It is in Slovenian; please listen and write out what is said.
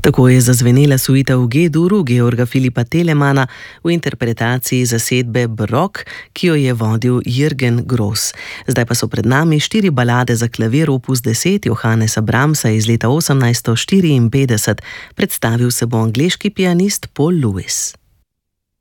Tako je zazvenela suita v G-duru Georga Filipa Telemana v interpretaciji zasedbe Barok, ki jo je vodil Jürgen Gross. Zdaj pa so pred nami 4 balade za klavir opus 10 Johannesa Brahmsa iz leta 1854. Predstavil se bo angleški pianist Paul Lewis.